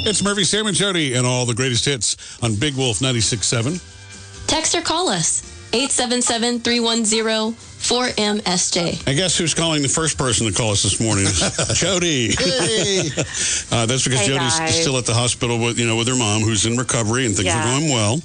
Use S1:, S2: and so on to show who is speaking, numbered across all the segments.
S1: It's Murphy, Sam, and Jody, and all the greatest hits on Big Wolf 96.7.
S2: Text or call us, 877-310-4MSJ.
S1: And guess who's calling the first person to call us this morning? Jody.
S3: Hey.
S1: That's because Jody's still at the hospital with her mom, who's in recovery, and things are going well.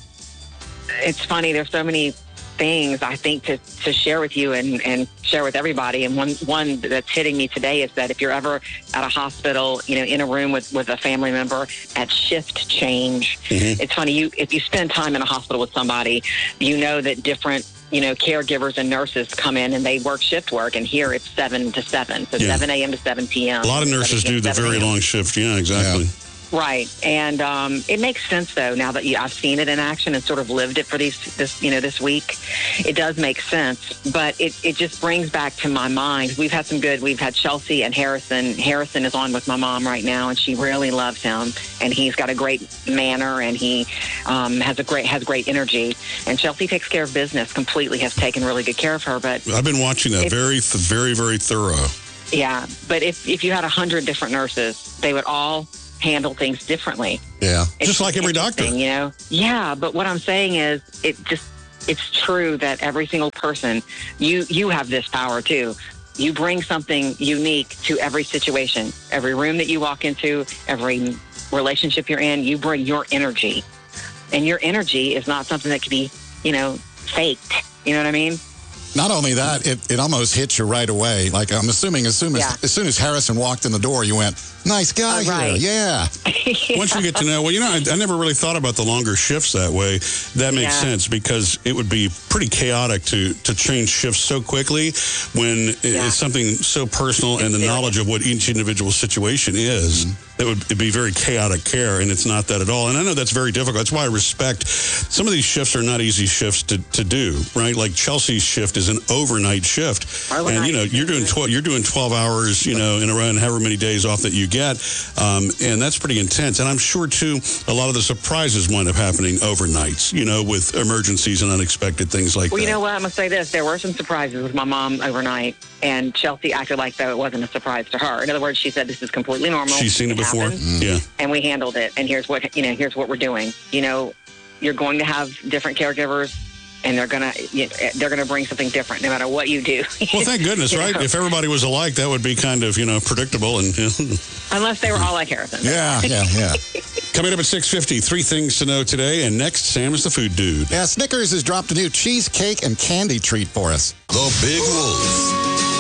S4: It's funny. There's so many things I think to share with you and share with everybody. And one that's hitting me today is that if you're ever at a hospital, in a room with a family member at shift change, it's funny. If you spend time in a hospital with somebody, you know that different caregivers and nurses come in and they work shift work, and here it's 7 to 7, so 7 a.m. to 7 p.m.
S1: A lot of nurses do the very long shift. Yeah, exactly.
S4: Yeah. Right, and it makes sense though. Now that I've seen it in action and sort of lived it for this week, it does make sense. But it just brings back to my mind. We've had Chelsea and Harrison. Harrison is on with my mom right now, and she really loves him. And he's got a great manner, and he has great energy. And Chelsea takes care of business completely. Has taken really good care of her. But
S1: I've been watching that. Very, very thorough.
S4: Yeah, but if you had 100 different nurses, they would all handle things differently.
S1: Yeah, just like every doctor.
S4: Yeah, but what I'm saying is it's true that every single person, you have this power too. You bring something unique to every situation, every room that you walk into, every relationship you're in, you bring your energy. And your energy is not something that can be, faked. You know what I mean?
S3: Not only that, it almost hits you right away. Like, I'm assuming as soon as Harrison walked in the door, you went, nice guy here. Yeah.
S1: Once you get to know, I never really thought about the longer shifts that way. That makes sense, because it would be pretty chaotic to change shifts so quickly when it's something so personal, and the knowledge of what each individual situation is. That would be very chaotic care, and it's not that at all. And I know that's very difficult. That's why I respect some of these shifts are not easy shifts to do, right? Like Chelsea's shift is an overnight shift. And you're doing 12 hours, in a row, and however many days off that you get. And that's pretty intense. And I'm sure too, a lot of the surprises wind up happening overnights, with emergencies and unexpected things like that.
S4: Well, you know what? I'm going to say this. There were some surprises with my mom overnight, and Chelsea acted like though it wasn't a surprise to her. In other words, she said, this is completely normal.
S1: She's seen it before.
S4: Yeah. And we handled it. And here's what we're doing. You're going to have different caregivers, and they're gonna bring something different no matter what you do.
S1: Well, thank goodness, right? If everybody was alike, that would be kind of predictable, and
S4: unless they were all like Harrison.
S3: Yeah.
S1: Coming up at 6:50, 3 things to know today, and next, Sam is the food dude.
S3: Yeah, Snickers has dropped a new cheesecake and candy treat for us.
S5: The Big Wolf